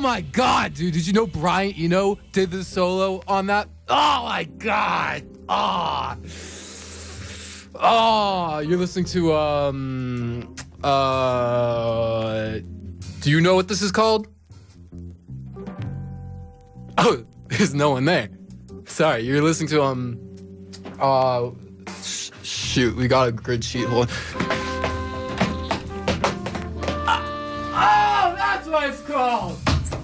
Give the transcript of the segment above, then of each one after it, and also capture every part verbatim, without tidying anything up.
my God, dude. Did you know Brian Eno did the solo on that? Oh, my God. Ah. Oh. oh, you're listening to, um, uh, do you know what this is called? Oh, there's no one there. Sorry, you're listening to, um, uh, sh- shoot, we got a grid sheet. Hold on. Oh, that's what it's called.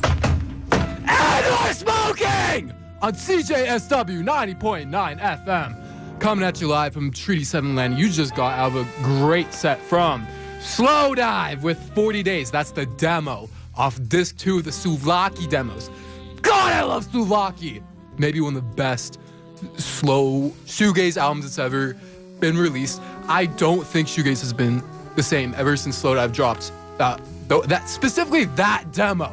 And we're smoking on C J S W ninety point nine F M. Coming at you live from Treaty seven Land. You just got out of a great set from Slow Dive with forty days. That's the demo off disc two of the Souvlaki demos. God, I love Souvlaki. Maybe one of the best slow shoegaze albums that's ever been released. I don't think shoegaze has been the same ever since Slow Dive dropped. Uh, th- that specifically that demo.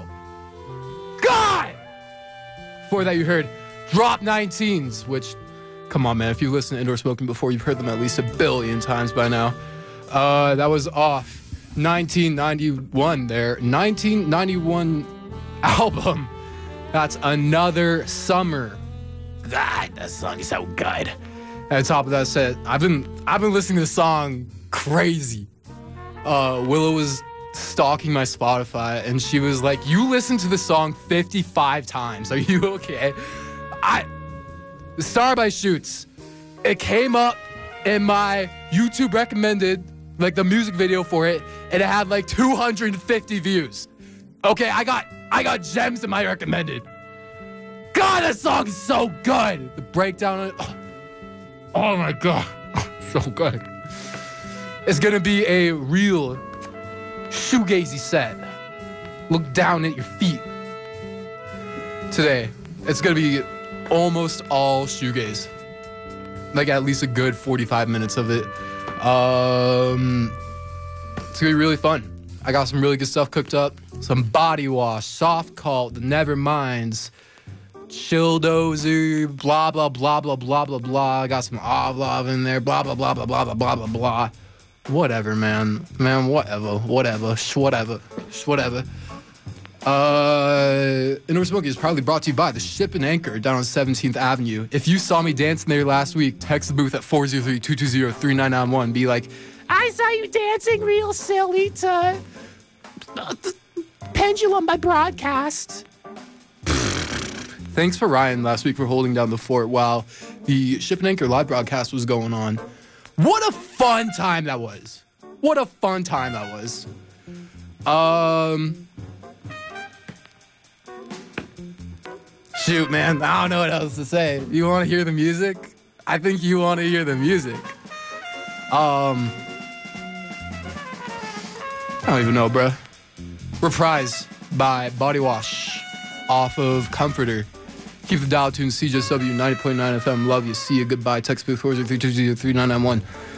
God! Before that, you heard Drop nineteens, which, come on, man. If you listen to Indoor Smoking before, you've heard them at least a billion times by now. Uh, that was off nineteen ninety-one there. nineteen ninety-one album. That's Another Summer. God, that song is so good. At the top of that set, I've been I've been listening to the song crazy. Uh, Willow was stalking my Spotify, and she was like, "You listened to the song fifty-five times. Are you okay?" I Star by Shoots. It came up in my YouTube recommended, like the music video for it, and it had like two hundred fifty views. Okay, I got I got gems in my recommended. God, that song is so good. The breakdown on it. Oh, oh my God. So good. It's gonna be a real shoegazy set. Look down at your feet. Today, it's gonna be almost all shoegaze. Like at least a good forty-five minutes of it. Um, it's gonna be really fun. I got some really good stuff cooked up. Some Body Wash, Soft Cult, The Neverminds, Chilldozer, blah, blah, blah, blah, blah, blah, blah. I got some Avlov in there, blah, blah, blah, blah, blah, blah, blah, blah, blah. Whatever, man. Man, whatever, whatever, sh whatever, sh whatever. Uh, Indoor Smoking is proudly brought to you by the Ship and Anchor down on seventeenth Avenue. If you saw me dancing there last week, text the booth at four zero three, two two zero, three nine nine one. Be like, I saw you dancing real silly to uh, Pendulum by Broadcast. Thanks for Ryan last week for holding down the fort while the Ship and Anchor live broadcast was going on. What a fun time that was. What a fun time that was. Um... Shoot, man, I don't know what else to say. You want to hear the music? I think you want to hear the music. Um, I don't even know, bruh. Reprise by Body Wash off of Comforter. Keep the dial tuned, C J S W ninety point nine F M. Love you. See you. Goodbye. Text booth four zero three two zero three nine nine one.